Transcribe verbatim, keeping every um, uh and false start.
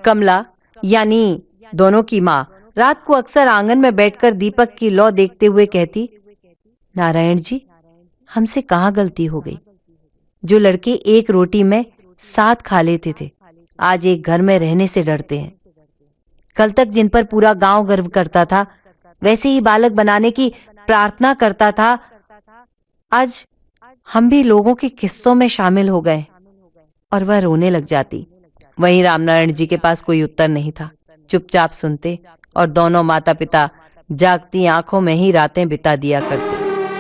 कमला यानी दोनों की माँ रात को अक्सर आंगन में बैठकर दीपक की लौ देखते हुए कहती, नारायण जी, हमसे कहाँ गलती हो गई। जो लड़के एक रोटी में साथ खा लेते थे, आज एक घर में रहने से डरते हैं। कल तक जिन पर पूरा गांव गर्व करता था, वैसे ही बालक बनाने की प्रार्थना करता था, आज हम भी लोगों के किस्सों में शामिल हो गए। और वह रोने लग जाती। वहीं रामनारायण जी के पास कोई उत्तर नहीं था। चुपचाप सुनते और दोनों माता पिता जागती आंखों में ही रातें बिता दिया करते।